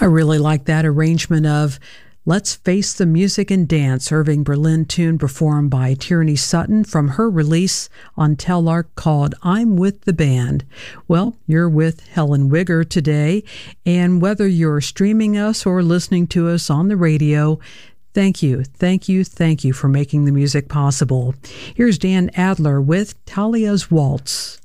I really like that arrangement of Let's Face the Music and Dance, Irving Berlin tune performed by Tierney Sutton from her release on Telarc called I'm With the Band. Well, you're with Helen Wigger today, and whether you're streaming us or listening to us on the radio, thank you for making the music possible. Here's Dan Adler with Talia's Waltz.